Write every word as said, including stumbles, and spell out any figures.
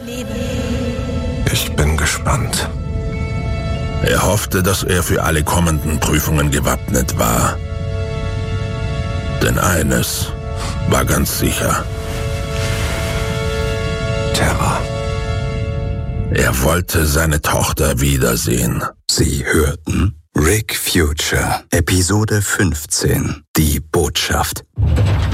Ich bin gespannt. Er hoffte, dass er für alle kommenden Prüfungen gewappnet war. Denn eines war ganz sicher. Terror. Er wollte seine Tochter wiedersehen. Sie hörten Rick Future, Episode fünfzehn, die Botschaft.